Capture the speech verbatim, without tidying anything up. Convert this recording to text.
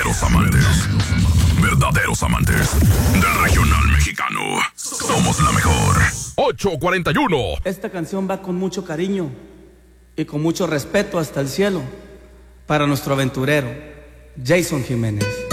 Verdaderos amantes. Verdaderos amantes del regional mexicano. Somos la mejor. ocho cuarenta y uno. Esta canción va con mucho cariño y con mucho respeto hasta el cielo para nuestro aventurero, Jason Jiménez.